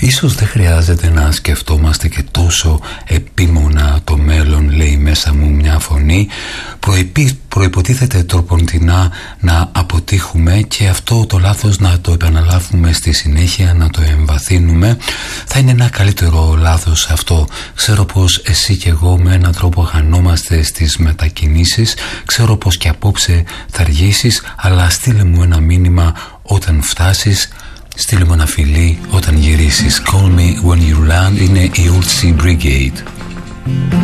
Ίσως δεν χρειάζεται να σκεφτόμαστε και τόσο επίμονα το μέλλον, λέει μέσα μου μια φωνή. Προϋποτίθεται τροποντινά να αποτύχουμε και αυτό το λάθος να το επαναλάβουμε στη συνέχεια, να το εμβαθύνουμε. Θα είναι ένα καλύτερο λάθος αυτό. Ξέρω πως εσύ και εγώ με έναν τρόπο χανόμαστε στις μετακινήσεις. Ξέρω πως και απόψε θα αργήσεις, αλλά στείλε μου ένα μήνυμα όταν φτάσεις. Στείλε μου ένα φιλί όταν γυρίσεις. Call me when you land. Είναι η Ultsi Brigade.